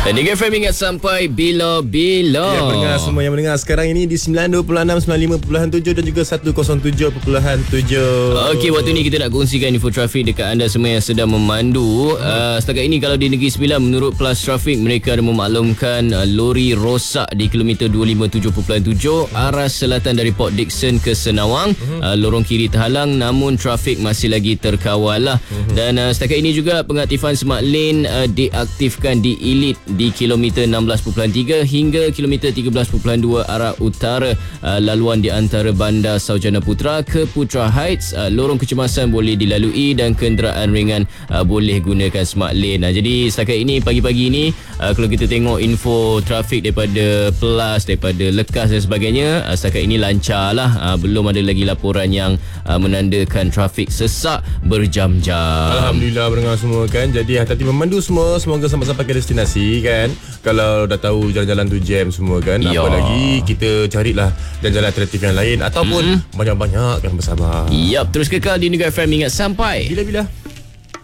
Nega FM ingat sampai bila-bila. Ya, pendengar semua yang mendengar sekarang ini di 92.6, 95.7 dan juga 107.7. Okey, waktu ni kita nak kongsikan info trafik dekat anda semua yang sedang memandu. Setakat ini kalau di Negeri Sembilan, menurut Plus Traffic, mereka ada memaklumkan lori rosak di kilometer 257.7 arah selatan dari Port Dickson ke Senawang. Lorong kiri terhalang namun trafik masih lagi terkawal lah. Dan setakat ini juga pengaktifan Smart Lane diaktifkan di Elite di kilometer 16.3 hingga kilometer 13.2 arah utara. Laluan di antara Bandar Saujana Putra ke Putra Heights, lorong kecemasan boleh dilalui dan kenderaan ringan boleh gunakan Smart Lane. Jadi setakat ini pagi-pagi ini kalau kita tengok info trafik daripada Plus, daripada Lekas dan sebagainya, setakat ini lancar lah. Belum ada lagi laporan yang menandakan trafik sesak berjam-jam. Alhamdulillah pendengar semua kan. Jadi hati-hati memandu semua, semoga sampai-sampai ke destinasi kan. Kalau dah tahu jalan-jalan tu jam semua kan, apa lagi kita carilah jalan-jalan alternatif yang lain ataupun banyak-banyak kan bersabar. Terus kekal di Nega FM ingat sampai bila-bila.